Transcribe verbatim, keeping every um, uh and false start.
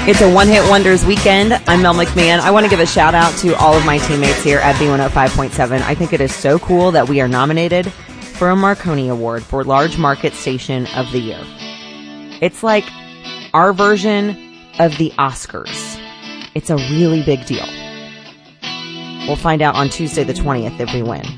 It's a one-hit wonders weekend. I'm Mel McMahon. I want to give a shout out to all of my teammates here at B one oh five point seven. I think it is so cool that we are nominated for a Marconi Award for Large Market Station of the Year. It's like our version of the Oscars. It's a really big deal. We'll find out on Tuesday the twentieth if we win.